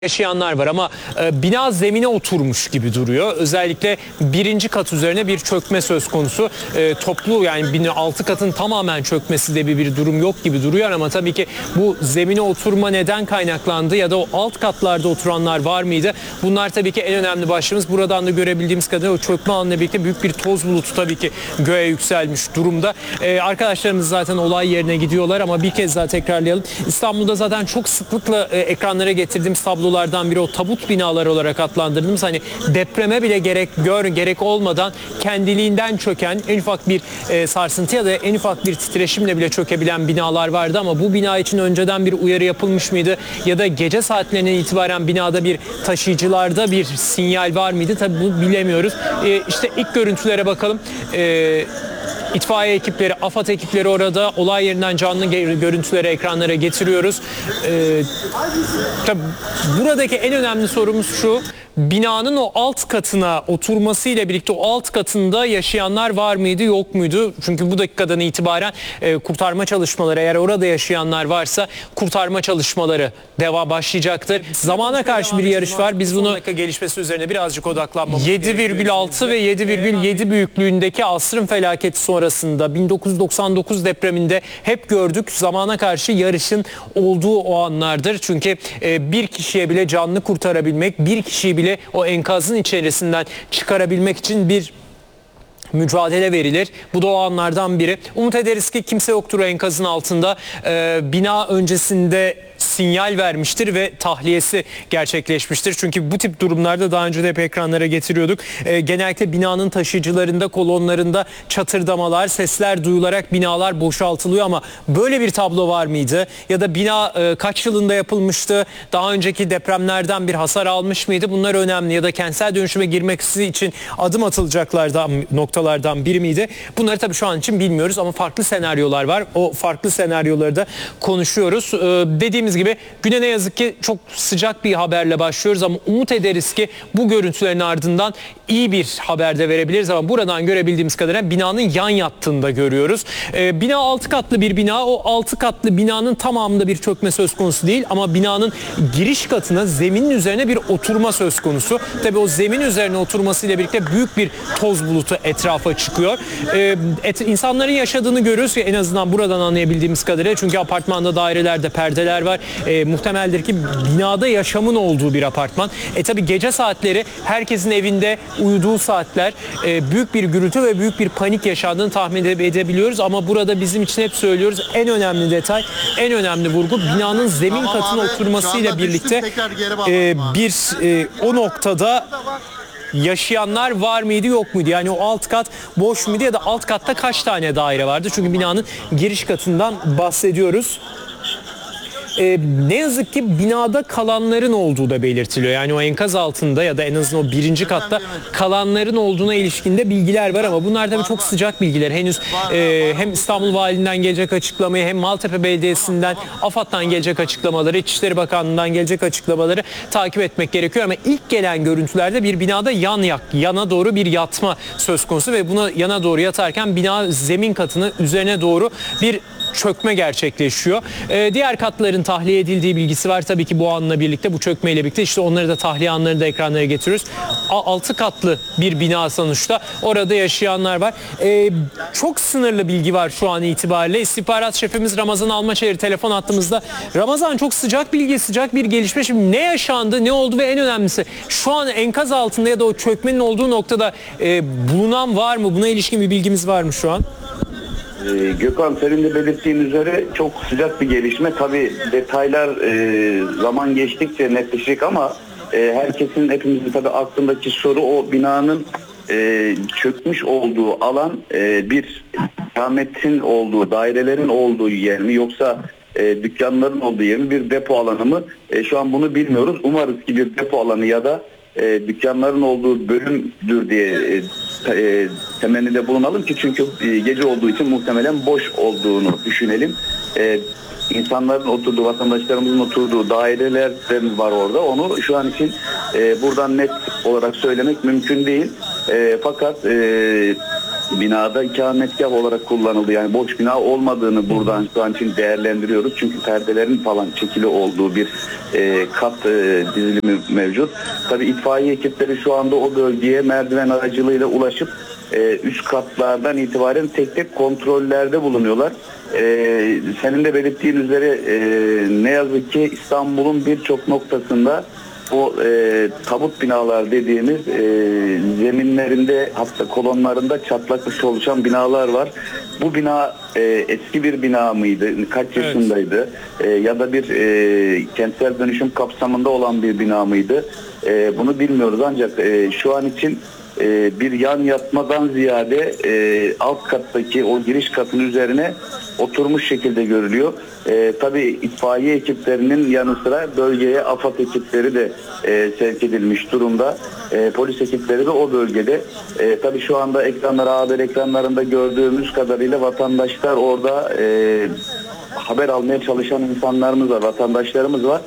yaşayanlar var ama bina zemine oturmuş gibi duruyor. Özellikle birinci kat üzerine bir çökme söz konusu. Toplu yani bina 6 katın tamamen çökmesi de bir durum yok gibi duruyor ama tabii ki bu zemine oturma neden kaynaklandı ya da o alt katlarda oturanlar var mıydı? Bunlar tabii ki en önemli başlığımız. Buradan da görebildiğimiz kadarıyla o çökme anıyla birlikte büyük bir toz bulutu tabii ki göğe yükselmiş durumda. Arkadaşlarımız zaten olay yerine gidiyorlar ama bir kez daha tekrarlayalım. İstanbul'da zaten çok sıklıkla ekranlara getirdiğimiz tablolardan biri o tabut binalar olarak adlandırdığımız, hani depreme bile gerek olmadan kendiliğinden çöken, en ufak bir sarsıntı ya da en ufak bir titreşimle bile çökebilen binalar vardı ama bu bina için önceden bir uyarı yapılmış mıydı ya da gece saatlerinden itibaren binada bir taşıyıcılarda bir sinyal var mıydı? Tabii bunu bilemiyoruz. İşte ilk görüntülere bakalım. İtfaiye ekipleri, AFAD ekipleri orada, olay yerinden canlı görüntüleri ekranlara getiriyoruz. Tabii buradaki en önemli sorumuz şu: binanın o alt katına oturmasıyla birlikte o alt katında yaşayanlar var mıydı, yok muydu? Çünkü bu dakikadan itibaren kurtarma çalışmaları, eğer orada yaşayanlar varsa kurtarma çalışmaları başlayacaktır. Zamana karşı bir yarış var. Biz bunu gelişmesi üzerine birazcık odaklanmamız gerekiyor. 7,6 ve 7,7 büyüklüğündeki asrın felaketi sonrasında 1999 depreminde hep gördük. Zamana karşı yarışın olduğu o anlardır. Çünkü bir kişiye bile canlı kurtarabilmek, bir kişiyi bile o enkazın içerisinden çıkarabilmek için bir mücadele verilir. Bu da o anlardan biri. Umut ederiz ki kimse yoktur enkazın altında. Bina öncesinde sinyal vermiştir ve tahliyesi gerçekleşmiştir. Çünkü bu tip durumlarda daha önce de hep ekranlara getiriyorduk. Genellikle binanın taşıyıcılarında, kolonlarında çatırdamalar, sesler duyularak binalar boşaltılıyor ama böyle bir tablo var mıydı? Ya da bina kaç yılında yapılmıştı? Daha önceki depremlerden bir hasar almış mıydı? Bunlar önemli. Ya da kentsel dönüşüme girmesi için adım atılacaklardan, noktalardan biri miydi? Bunları tabii şu an için bilmiyoruz ama farklı senaryolar var. O farklı senaryoları da konuşuyoruz. Dediğimiz gibi güne ne yazık ki çok sıcak bir haberle başlıyoruz ama umut ederiz ki bu görüntülerin ardından iyi bir haber de verebiliriz ama buradan görebildiğimiz kadarıyla binanın yan yattığını da görüyoruz. Bina 6 katlı bir bina. O 6 katlı binanın tamamında bir çökme söz konusu değil ama binanın giriş katına, zeminin üzerine bir oturma söz konusu. Tabii o zemin üzerine oturmasıyla birlikte büyük bir toz bulutu etrafa çıkıyor. İnsanların yaşadığını görüyoruz en azından buradan anlayabildiğimiz kadarıyla. Çünkü apartmanda, dairelerde perdeler var. Muhtemeldir ki binada yaşamın olduğu bir apartman. Tabii gece saatleri herkesin evinde uyuduğu saatler, büyük bir gürültü ve büyük bir panik yaşandığını tahmin edebiliyoruz ama burada bizim için hep söylüyoruz, en önemli detay, en önemli vurgu binanın zemin katına oturmasıyla birlikte o noktada yaşayanlar var mıydı, yok muydu? Yani o alt kat boş muydu ya da alt katta kaç tane daire vardı? Çünkü binanın giriş katından bahsediyoruz. Ne yazık ki binada kalanların olduğu da belirtiliyor. Yani o enkaz altında ya da en azından o birinci katta kalanların olduğuna ilişkinde bilgiler var ama bunlar tabii çok sıcak bilgiler. Henüz hem İstanbul Valiliğinden gelecek açıklamayı, hem Maltepe Belediyesi'nden, AFAD'dan gelecek açıklamaları, İçişleri Bakanlığı'ndan gelecek açıklamaları takip etmek gerekiyor ama ilk gelen görüntülerde bir binada yana doğru bir yatma söz konusu ve buna yana doğru yatarken bina zemin katını üzerine doğru bir çökme gerçekleşiyor. Diğer katların tahliye edildiği bilgisi var tabii ki bu anla birlikte, bu çökmeyle birlikte. İşte onları da, tahliye anlarını da ekranlara getiriyoruz. 6 katlı bir bina sonuçta. Orada yaşayanlar var. Çok sınırlı bilgi var şu an itibariyle. İstihbarat şefimiz Ramazan Almaçayır telefon hattımızda. Ramazan, çok sıcak bilgi, sıcak bir gelişme. Şimdi ne yaşandı, ne oldu ve en önemlisi şu an enkaz altında ya da o çökmenin olduğu noktada bulunan var mı? Buna ilişkin bir bilgimiz var mı şu an? Gökhan, senin de belirttiğin üzere çok sıcak bir gelişme. Tabii detaylar zaman geçtikçe netleşecek ama herkesin, hepimizin tabii aklındaki soru o binanın çökmüş olduğu alan bir ikametin olduğu, dairelerin olduğu yer mi yoksa dükkanların olduğu yer mi, bir depo alanı mı? Şu an bunu bilmiyoruz. Umarız ki bir depo alanı ya da dükkanların olduğu bölümdür diye temennide bulunalım ki çünkü gece olduğu için muhtemelen boş olduğunu düşünelim. İnsanların oturduğu, vatandaşlarımızın oturduğu daireler de var orada. Onu şu an için buradan net olarak söylemek mümkün değil. Fakat binada ikametgah olarak kullanıldı. Yani boş bina olmadığını buradan şu an için değerlendiriyoruz. Çünkü perdelerin falan çekili olduğu bir kat dizilimi mevcut. Tabii itfaiye ekipleri şu anda o bölgeye merdiven aracılığıyla ulaşıp üst katlardan itibaren tek tek kontrollerde bulunuyorlar. Senin de belirttiğin üzere ne yazık ki İstanbul'un birçok noktasında o tabut binalar dediğimiz zeminlerinde, hatta kolonlarında çatlaklık oluşan binalar var. Bu bina eski bir bina mıydı? Kaç yaşındaydı? Ya da bir kentsel dönüşüm kapsamında olan bir bina mıydı? Bunu bilmiyoruz, ancak şu an için bir yan yatmadan ziyade alt kattaki o giriş katın üzerine oturmuş şekilde görülüyor. Tabii itfaiye ekiplerinin yanı sıra bölgeye AFAD ekipleri de sevk edilmiş durumda. Polis ekipleri de o bölgede. Tabii şu anda ekranlara, haber ekranlarında gördüğümüz kadarıyla vatandaşlar orada haber almaya çalışan insanlarımız var, vatandaşlarımız var.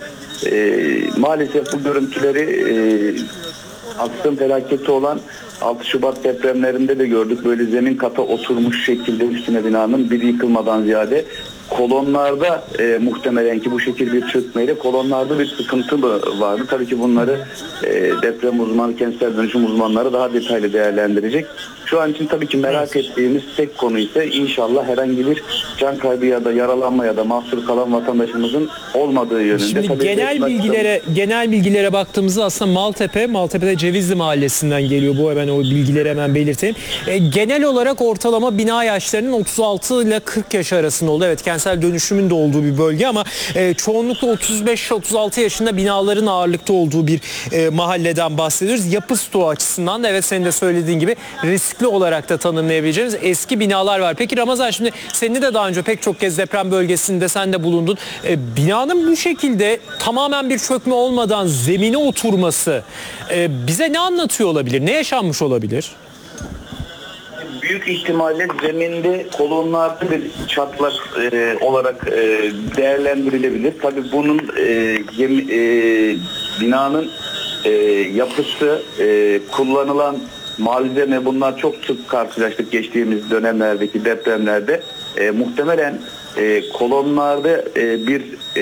Maalesef bu görüntüleri Aksın felaketi olan 6 Şubat depremlerinde de gördük. Böyle zemin kata oturmuş şekilde üstüne binanın bir yıkılmadan ziyade kolonlarda muhtemelen ki bu şekilde bir çökmeyle kolonlarda bir sıkıntı vardı. Tabii ki bunları deprem uzmanı, kentsel dönüşüm uzmanları daha detaylı değerlendirecek. Şu an için tabii ki merak ettiğimiz tek konu ise inşallah herhangi bir can kaybı ya da yaralanma ya da mahsur kalan vatandaşımızın olmadığı yönünde. Şimdi tabii genel bilgilere baktığımızda aslında Maltepe'de Cevizli Mahallesi'nden geliyor. Bu hemen o bilgileri hemen belirteyim. Genel olarak ortalama bina yaşlarının 36 ile 40 yaş arasında oldu. Evet, kentsel dönüşümün de olduğu bir bölge ama çoğunlukla 35-36 yaşında binaların ağırlıkta olduğu bir mahalleden bahsediyoruz. Yapı stoğu açısından da evet, senin de söylediğin gibi riskli olarak da tanımlayabileceğimiz eski binalar var. Peki Ramazan, şimdi senin de daha önce pek çok kez deprem bölgesinde sen de bulundun. Binanın bu şekilde tamamen bir çökme olmadan zemine oturması bize ne anlatıyor olabilir? Ne yaşanmış olabilir? Büyük ihtimalle zeminde kolonlarda bir çatlak olarak değerlendirilebilir. Tabii bunun binanın yapısı, kullanılan malzeme, bunlar çok sık karşılaştık geçtiğimiz dönemlerdeki depremlerde. Muhtemelen kolonlarda bir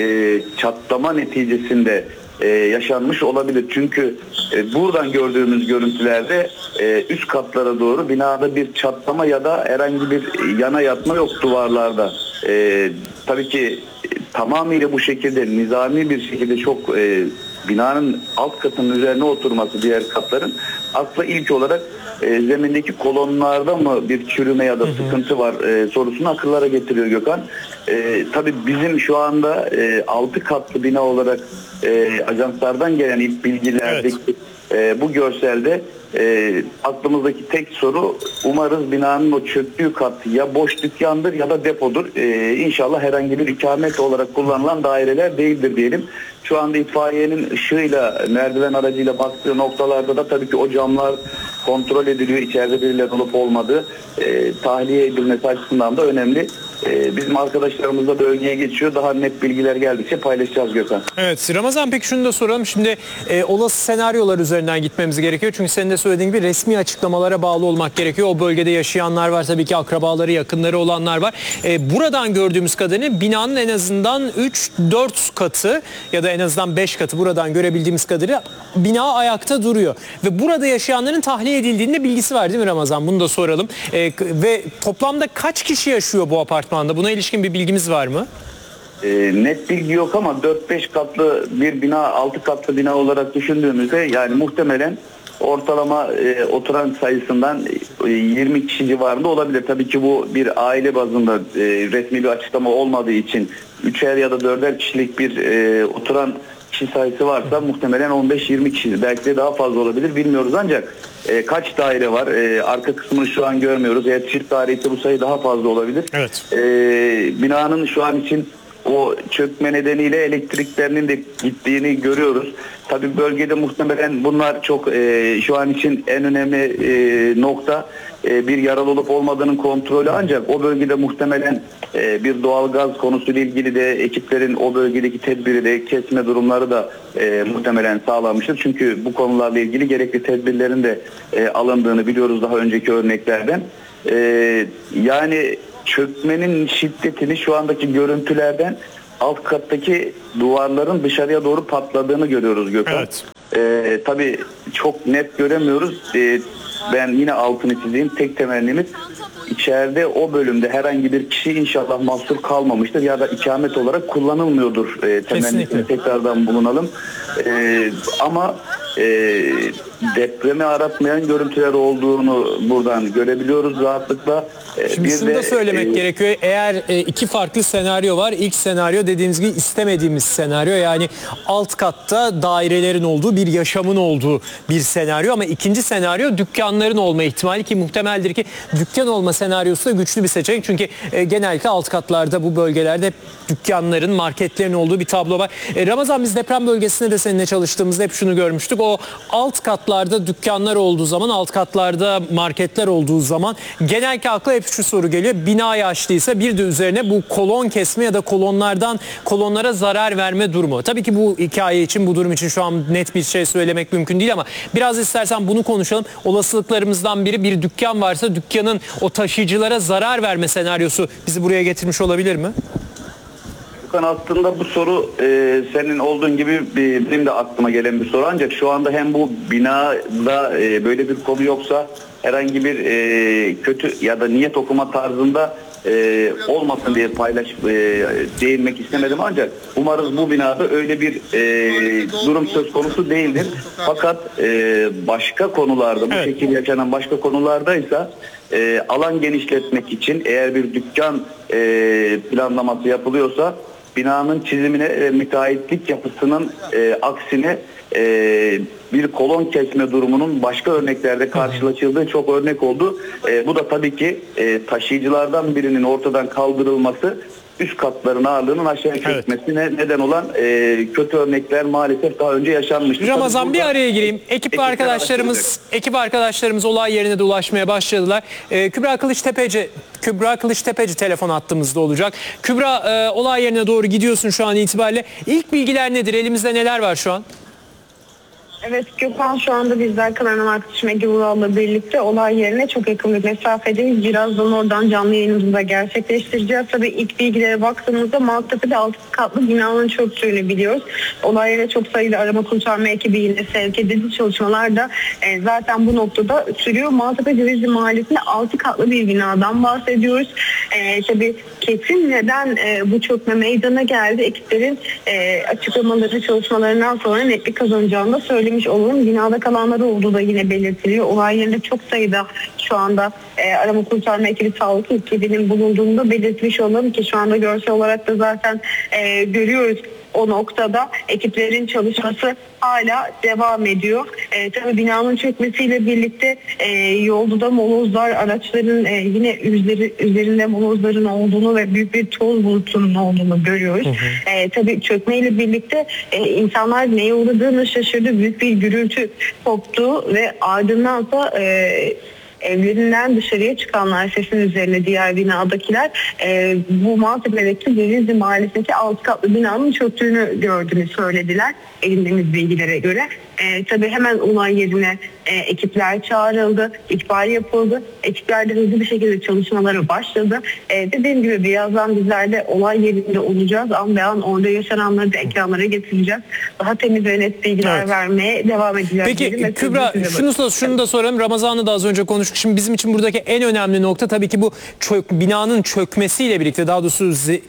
çatlama neticesinde yaşanmış olabilir. Çünkü buradan gördüğümüz görüntülerde üst katlara doğru binada bir çatlama ya da herhangi bir yana yatma yok duvarlarda. Tabii ki tamamıyla bu şekilde nizami bir şekilde çok binanın alt katının üzerine oturması, diğer katların akla ilk olarak zemindeki kolonlarda mı bir çürüme ya da sıkıntı var sorusunu akıllara getiriyor Gökhan. Tabii bizim şu anda 6 katlı bina olarak ajanslardan gelen ilk bilgilerdeki bu görselde aklımızdaki tek soru, umarız binanın o çöktüğü kat ya boş dükkandır ya da depodur. İnşallah herhangi bir ikamet olarak kullanılan daireler değildir diyelim. Şu anda itfaiyenin ışığıyla, merdiven aracıyla baktığı noktalarda da tabii ki o camlar kontrol ediliyor. İçeride birileri olup olmadığı tahliye edilmesi açısından da önemli. Bizim arkadaşlarımız da bölgeye geçiyor. Daha net bilgiler geldikçe paylaşacağız Gökhan. Evet Ramazan, peki şunu da soralım. Şimdi olası senaryolar üzerinden gitmemiz gerekiyor. Çünkü senin de söylediğin gibi resmi açıklamalara bağlı olmak gerekiyor. O bölgede yaşayanlar var. Tabii ki akrabaları, yakınları olanlar var. Buradan gördüğümüz kadarıyla binanın en azından 3-4 katı ya da en azından 5 katı, buradan görebildiğimiz kadarıyla bina ayakta duruyor. Ve burada yaşayanların tahliye edildiğinde bilgisi var değil mi Ramazan? Bunu da soralım. Ve toplamda kaç kişi yaşıyor bu apartmanda? Buna ilişkin bir bilgimiz var mı? Net bilgi yok ama 4-5 katlı bir bina, 6 katlı bina olarak düşündüğümüzde yani muhtemelen ortalama oturan sayısından 20 kişi civarında olabilir. Tabii ki bu bir aile bazında resmi bir açıklama olmadığı için 3'er ya da 4'er kişilik bir oturan kişi sayısı varsa muhtemelen 15-20 kişi, belki de daha fazla olabilir, bilmiyoruz, ancak kaç daire var arka kısmını şu an görmüyoruz. Eğer çift daire ise bu sayı daha fazla olabilir. Evet. Binanın şu an için o çökme nedeniyle elektriklerinin de gittiğini görüyoruz. Tabii bölgede muhtemelen bunlar çok şu an için en önemli nokta bir yaralı olup olmadığının kontrolü, ancak o bölgede muhtemelen bir doğalgaz konusuyla ilgili de ekiplerin o bölgedeki tedbiri de kesme durumları da muhtemelen sağlanmıştır. Çünkü bu konularla ilgili gerekli tedbirlerin de alındığını biliyoruz daha önceki örneklerden. Yani çökmenin şiddetini şu andaki görüntülerden alt kattaki duvarların dışarıya doğru patladığını görüyoruz Gökhan. Evet. Tabii çok net göremiyoruz. Ben yine altını çizeyim. Tek temennimiz, içeride o bölümde herhangi bir kişi inşallah mahsur kalmamıştır ya da ikamet olarak kullanılmıyordur. Temennisini tekrardan bulunalım. Ama depremi aratmayan görüntüler olduğunu buradan görebiliyoruz rahatlıkla. Şimdi şunu da söylemek gerekiyor. Eğer iki farklı senaryo var. İlk senaryo dediğimiz gibi istemediğimiz senaryo. Yani alt katta dairelerin olduğu, bir yaşamın olduğu bir senaryo. Ama ikinci senaryo dükkanların olma ihtimali, ki muhtemeldir ki dükkan olma senaryosu da güçlü bir seçenek. Çünkü genellikle alt katlarda, bu bölgelerde hep dükkanların, marketlerin olduğu bir tablo var. Ramazan, biz deprem bölgesinde de seninle çalıştığımızda hep şunu görmüştük. O alt katlarda dükkanlar olduğu zaman, alt katlarda marketler olduğu zaman genellikle akla hep şu soru geliyor: bina yaşlıysa bir de üzerine bu kolon kesme ya da kolonlara zarar verme durumu. Tabii ki bu hikaye için, bu durum için şu an net bir şey söylemek mümkün değil ama biraz istersen bunu konuşalım. Olasılıklarımızdan biri, bir dükkan varsa dükkanın o taşıyıcılara zarar verme senaryosu bizi buraya getirmiş olabilir mi? Aslında bu soru senin olduğun gibi benim de aklıma gelen bir soru, ancak şu anda hem bu binada böyle bir konu yoksa herhangi bir kötü ya da niyet okuma tarzında olmasın diye değinmek istemedim, ancak umarız bu binada öyle bir durum söz konusu değildir. Fakat başka konularda, bu şekilde yaşanan başka konulardaysa alan genişletmek için eğer bir dükkan planlaması yapılıyorsa binanın çizimine ve müteahhitlik yapısının aksine bir kolon kesme durumunun başka örneklerde karşılaşıldığı çok örnek oldu. Bu da tabii ki taşıyıcılardan birinin ortadan kaldırılması üst katların ağırlığının aşağı çökmesine neden olan kötü örnekler maalesef daha önce yaşanmıştı. Ramazan, bir araya gireyim. Ekip arkadaşlarımız olay yerine de ulaşmaya başladılar. Kübra Kılıçtepeci telefon hattımızda olacak. Kübra, olay yerine doğru gidiyorsun şu an itibariyle. İlk bilgiler nedir? Elimizde neler var şu an? Evet Gökhan, şu anda bizler kameraman arkadaşım Ege Vural'la birlikte olay yerine çok yakın bir mesafedeyiz. Birazdan oradan canlı yayınımızı da gerçekleştireceğiz. Tabii ilk bilgilere baktığımızda Maltepe'de 6 katlı binanın çöktüğünü biliyoruz. Olay yerine çok sayıda arama kurtarma ekibi yine sevk edildi. Çalışmalar da zaten bu noktada sürüyor. Maltepe Cevizli Mahallesi'nde 6 katlı bir binadan bahsediyoruz. Tabii kesin neden bu çökme meydana geldi, ekiplerin açıklamaları, çalışmalarından sonra netlik kazanacağını da söylemiş olalım. Binada kalanlar olduğu da yine belirtiliyor. Olay yerinde çok sayıda şu anda arama kurtarma ekibi, sağlık ekibinin bulunduğunu da belirtmiş olalım ki şu anda görsel olarak da zaten görüyoruz. O noktada ekiplerin çalışması hala devam ediyor. Tabii binanın çökmesiyle birlikte yolda da molozlar, araçların yine üzerinde molozların olduğunu ve büyük bir toz bulutunun olduğunu görüyoruz. Tabii çökmeyle birlikte insanlar neye uğradığını şaşırdı. Büyük bir gürültü koptu ve ardındansa evlerinden dışarıya çıkanlar, sesin üzerine diğer binadakiler bu Maltepe'deki Cevizli Mahallesi'ndeki 6 katlı binanın çöktüğünü gördüğünü söylediler elimdemiz bilgilere göre. Tabii hemen olay yerine ekipler çağrıldı, ihbar yapıldı. Ekipler de hızlı bir şekilde çalışmalara başladı. Dediğim gibi birazdan bizler de olay yerinde olacağız. An be an orada yaşananları da ekranlara getireceğiz. Daha temiz ve net bilgiler vermeye devam edeceğiz. Peki Kübra, şunu da soralım. Ramazan'la da az önce konuştuk. Şimdi bizim için buradaki en önemli nokta tabii ki bu binanın çökmesiyle birlikte, daha doğrusu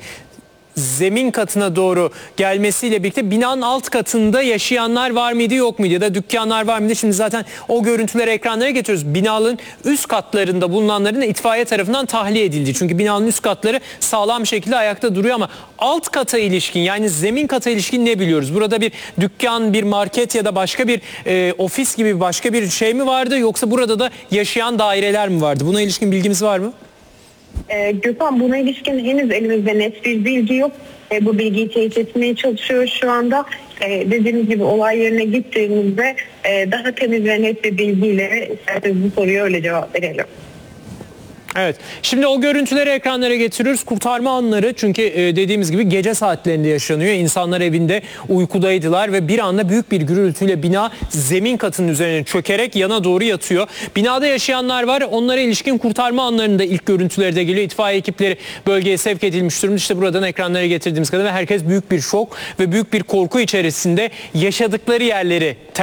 zemin katına doğru gelmesiyle birlikte binanın alt katında yaşayanlar var mıydı, yok muydu, ya da dükkanlar var mıydı? Şimdi zaten o görüntüleri ekranlara getiriyoruz. Binanın üst katlarında bulunanların itfaiye tarafından tahliye edildi. Çünkü binanın üst katları sağlam bir şekilde ayakta duruyor ama alt kata ilişkin, yani zemin kata ilişkin ne biliyoruz? Burada bir dükkan, bir market ya da başka bir ofis gibi başka bir şey mi vardı, yoksa burada da yaşayan daireler mi vardı? Buna ilişkin bilgimiz var mı? Gökhan, buna ilişkin henüz elimizde net bir bilgi yok. bu bilgiyi teyit etmeye çalışıyoruz şu anda. Dediğimiz gibi olay yerine gittiğimizde daha temiz ve net bir bilgiyle isterseniz bu soruya öyle cevap verelim. Evet. Şimdi o görüntüleri ekranlara getiriyoruz. Kurtarma anları, çünkü dediğimiz gibi gece saatlerinde yaşanıyor. İnsanlar evinde uykudaydılar ve bir anda büyük bir gürültüyle bina zemin katının üzerine çökerek yana doğru yatıyor. Binada yaşayanlar var. Onlara ilişkin kurtarma anlarında ilk görüntüleri de geliyor. İtfaiye ekipleri bölgeye sevk edilmiş durumda. İşte buradan ekranlara getirdiğimiz kadar ve herkes büyük bir şok ve büyük bir korku içerisinde yaşadıkları yerleri